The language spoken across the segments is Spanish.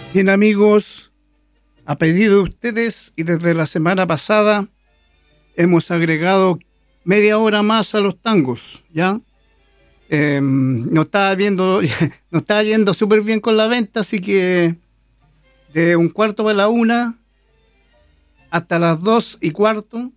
Bien, amigos, a pedido de ustedes y desde la semana pasada hemos agregado media hora más a los tangos, ¿ya? Nos estaba yendo súper bien con la venta, así que de 1:45 hasta las 2:15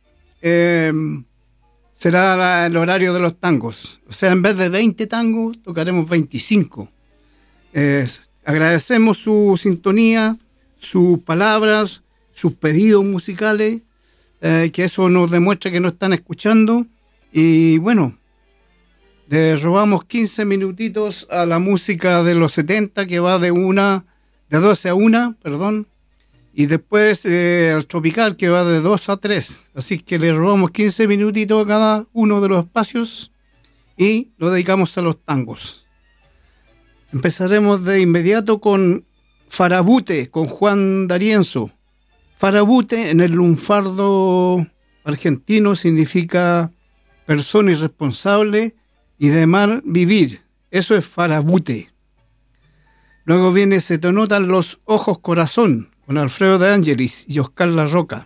será el horario de los tangos. O sea, en vez de 20 tangos, tocaremos 25. Agradecemos su sintonía, sus palabras, sus pedidos musicales, que eso nos demuestra que nos están escuchando. Y bueno, le robamos 15 minutitos a la música de los 70, que va de 12 a 1, perdón. Y después al tropical, que va de 2 a 3. Así que le robamos 15 minutitos a cada uno de los espacios y lo dedicamos a los tangos. Empezaremos de inmediato con Farabute, con Juan D'Arienzo. Farabute en el lunfardo argentino significa persona irresponsable y de mal vivir. Eso es Farabute. Luego viene Se te notan los ojos corazón, con Alfredo de Angelis y Oscar La Roca.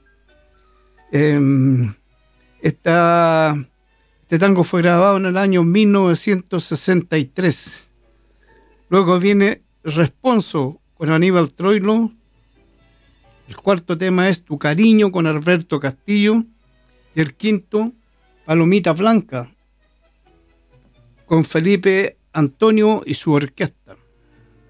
Este tango fue grabado en el año 1963. Luego viene Responso con Aníbal Troilo. El cuarto tema es Tu cariño con Alberto Castillo. Y el quinto, Palomita Blanca, con Felipe Antonio y su orquesta.